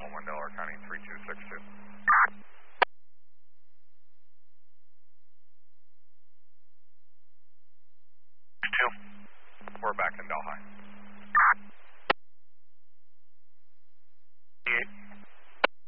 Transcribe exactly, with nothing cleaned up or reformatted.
one one Delaware County three two six two. Two. We're back in Delaware.